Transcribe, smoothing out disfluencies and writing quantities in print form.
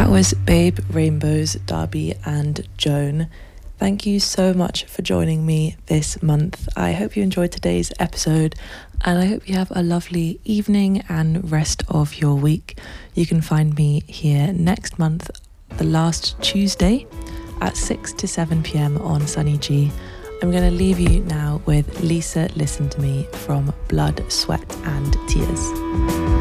That was Babe, Rainbows, Darby and Joan. Thank you so much for joining me this month. I hope you enjoyed today's episode and I hope you have a lovely evening and rest of your week. You can find me here next month, the last Tuesday at 6 to 7 p.m. on Sunny G. I'm going to leave you now with Lisa Listen to Me from Blood, Sweat and Tears.